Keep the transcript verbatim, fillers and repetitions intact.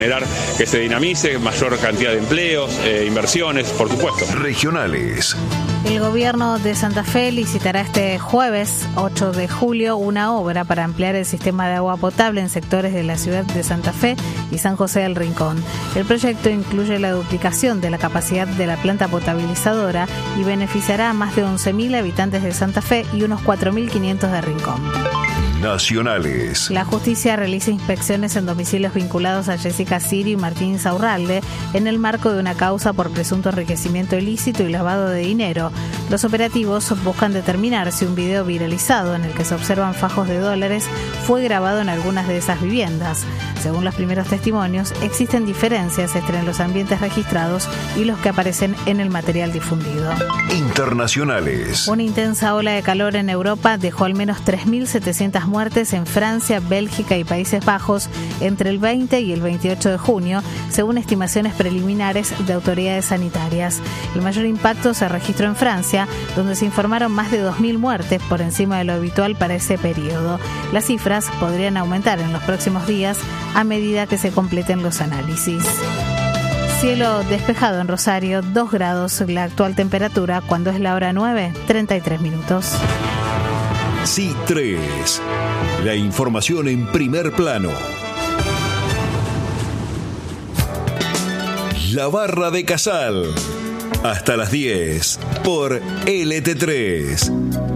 generar que se dinamice, mayor cantidad de empleos, eh, inversiones, por supuesto. Regionales. El gobierno de Santa Fe licitará este jueves ocho de julio una obra para ampliar el sistema de agua potable en sectores de la ciudad de Santa Fe y San José del Rincón. El proyecto incluye la duplicación de la capacidad de la planta potabilizadora y beneficiará a más de once mil habitantes de Santa Fe y unos cuatro mil quinientos de Rincón. Nacionales. La justicia realiza inspecciones en domicilios vinculados a Jessica Sirio y Martín Insaurralde en el marco de una causa por presunto enriquecimiento ilícito y lavado de dinero. Los operativos buscan determinar si un video viralizado en el que se observan fajos de dólares fue grabado en algunas de esas viviendas. Según los primeros testimonios, existen diferencias entre los ambientes registrados y los que aparecen en el material difundido. Internacionales. Una intensa ola de calor en Europa dejó al menos tres mil setecientas muertes en Francia, Bélgica y Países Bajos entre el veinte y el veintiocho de junio, según estimaciones preliminares de autoridades sanitarias. El mayor impacto se registró en Francia, donde se informaron más de dos mil muertes por encima de lo habitual para ese periodo. Las cifras podrían aumentar en los próximos días a medida que se completen los análisis. Cielo despejado en Rosario, dos grados la actual temperatura, cuando es la hora nueve, treinta y tres minutos. C tres. La información en primer plano. La Barra de Casal. Hasta las diez por L T tres.